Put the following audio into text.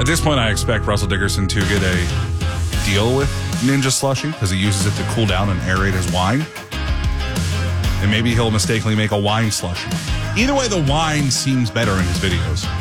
At this point, I expect Russell Dickerson to get a deal with Ninja Slushy because he uses it to cool down and aerate his wine. And maybe he'll mistakenly make a wine slushy. Either way, the wine seems better in his videos.